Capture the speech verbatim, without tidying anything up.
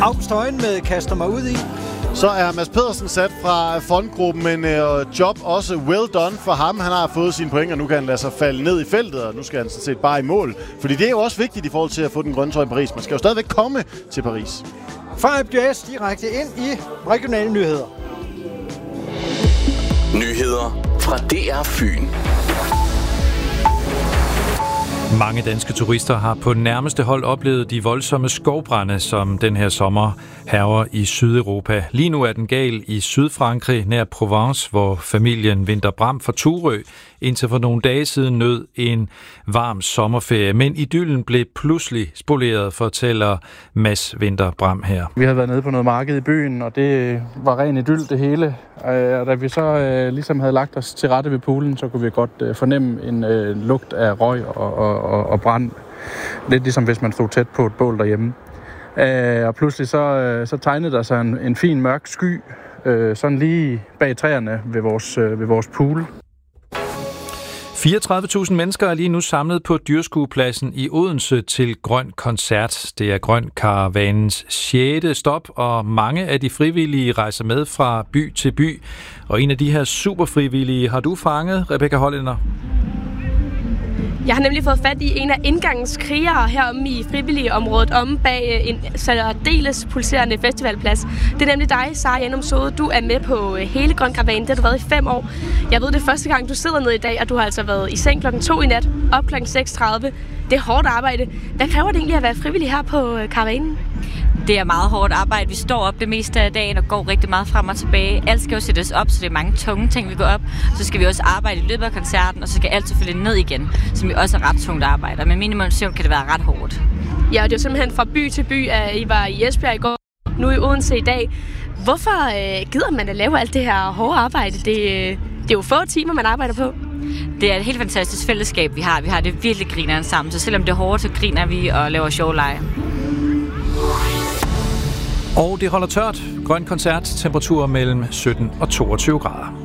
August Højen med Kaster mig ud i. Så er Mads Pedersen sat fra fondgruppen, men uh, job også well done for ham. Han har fået sine point, og nu kan han lade sig falde ned i feltet, og nu skal han sådan set bare i mål. Fordi det er jo også vigtigt i forhold til at få den grønne trøje i Paris. Man skal jo stadigvæk komme til Paris. Fra Abdias direkte ind i regionale nyheder. Nyheder fra D R Fyn. Mange danske turister har på nærmeste hold oplevet de voldsomme skovbrande, som den her sommer hærger i Sydeuropa. Lige nu er den gal i Sydfrankrig, nær Provence, hvor familien Winther Bram fra Turø indtil for nogle dage siden nød en varm sommerferie. Men idyllen blev pludselig spoleret, fortæller Mads Winther Bram her. Vi havde været nede på noget marked i byen, og det var ren idyll det hele. Og da vi så øh, ligesom havde lagt os til rette ved poolen, så kunne vi godt øh, fornemme en øh, lugt af røg og, og, og, og brand. Lidt ligesom hvis man stod tæt på et bål derhjemme. Øh, og pludselig så, øh, så tegnede der sig en, en fin mørk sky, øh, sådan lige bag træerne ved vores, øh, ved vores pool. fireogtredive tusind mennesker er lige nu samlet på Dyrskuepladsen i Odense til Grøn Koncert. Det er Grøn Karavanens sjette stop, og mange af de frivillige rejser med fra by til by. Og en af de her superfrivillige har du fanget, Rebecca Hollænder. Jeg har nemlig fået fat i en af indgangens krigere heromme i frivilligeområdet omme bag en særdeles pulserende festivalplads. Det er nemlig dig, Sara Janum Sode. Du er med på hele Grøn Karavanen. Det har du været i fem år. Jeg ved, det er første gang, du sidder nede i dag, og du har altså været i seng klokken to i nat, op klokken seks tredive. Det er hårdt arbejde. Hvad kræver det egentlig at være frivillig her på karavanen? Det er meget hårdt arbejde. Vi står op det meste af dagen og går rigtig meget frem og tilbage. Alt skal jo sættes op, så det er mange tunge ting, vi går op. Så skal vi også arbejde i løbet af koncerten, og så skal alt selvfølgelig ned igen, som vi også er ret tungt arbejde. Med minimum søvn kan det være ret hårdt. Ja, og det er simpelthen fra by til by, at I var i Esbjerg i går, nu i Odense i dag. Hvorfor øh, gider man at lave alt det her hårde arbejde? Det, det er jo få timer, man arbejder på. Det er et helt fantastisk fællesskab, vi har. Vi har det virkelig grineren sammen, så selvom det er hårdt, så griner vi og laver sjove lege. Og det holder tørt. Grøn Koncert, temperaturer mellem sytten og toogtyve grader.